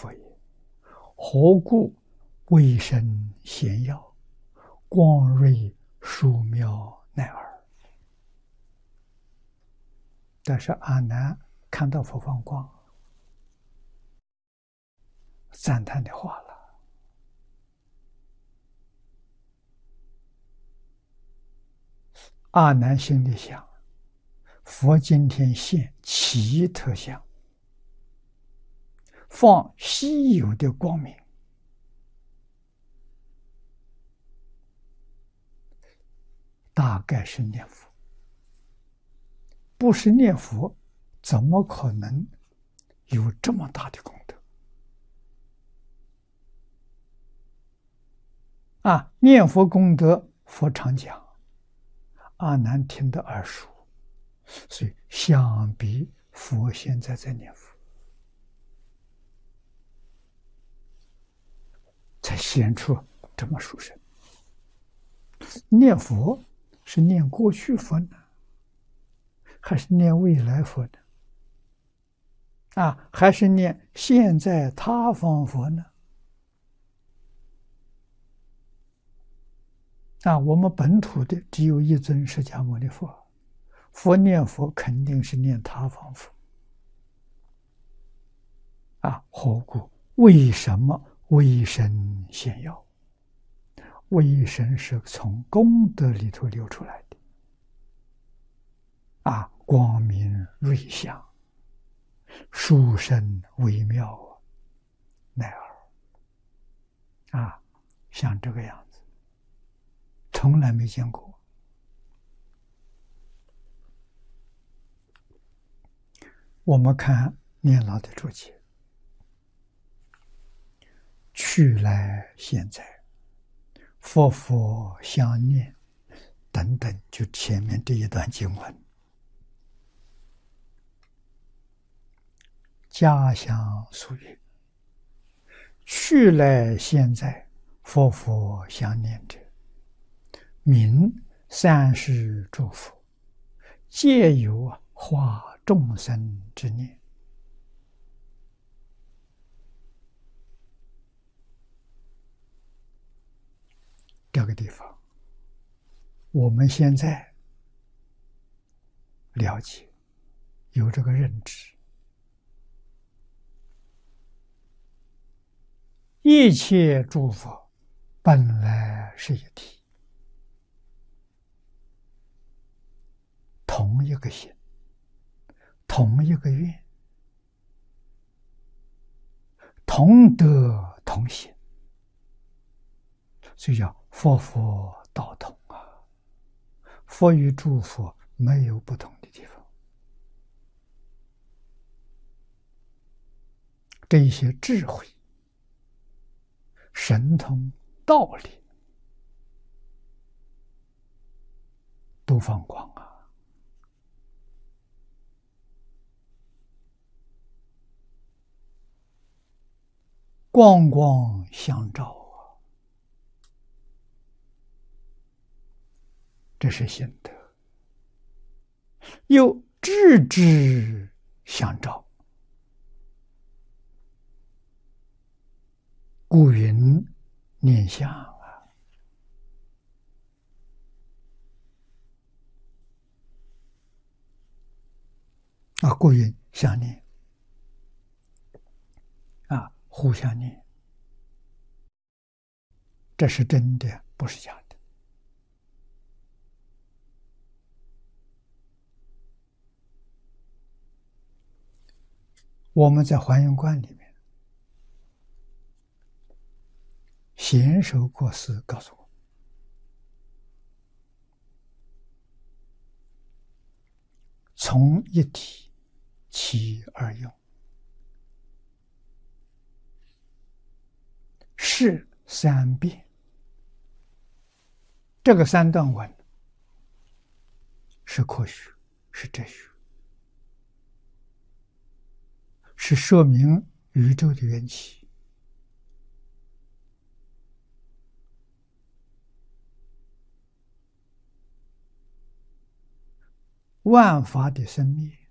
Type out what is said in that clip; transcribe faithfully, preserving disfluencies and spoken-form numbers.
佛也。何故微生贤耀，光瑞殊妙乃尔？但是阿难看到佛放光，赞叹的话了。阿难心里想：佛今天现奇特相，放稀有的光明，大概是念佛。不是念佛，怎么可能有这么大的功德？啊，念佛功德，佛常讲，阿难听得耳熟，所以相比佛现在在念佛，才显出这么殊胜。念佛是念过去佛呢，还是念未来佛呢？啊，还是念现在他方佛呢？啊，我们本土的只有一尊释迦牟尼佛，佛念佛肯定是念他方佛。啊，何故？为什么微生贤耀？微生是从功德里头流出来的。啊，光明瑞相，殊胜微妙，乃尔。啊，像这个样子，从来没见过。我们看念老的注解，去来现在，佛佛相念，等等，就前面这一段经文，家乡俗语，去来现在，佛佛相念者，名三世诸佛，皆有化众生之念。这个地方，我们现在了解，有这个认知，一切诸佛本来是一体，同一个心，同一个愿，同德同心，所以叫佛佛道同啊。佛与诸佛没有不同的地方，这一些智慧、神通、道理都放光啊！光光相照啊！这是心得。又智智相照，故云念相啊！啊，故云相念啊，互相念，这是真的，不是假的。我们在华严观里面，贤首国师告诉我，从一体起而用，是三变。这个三段文是科学，是哲学，是说明宇宙的缘起。万法的生灭，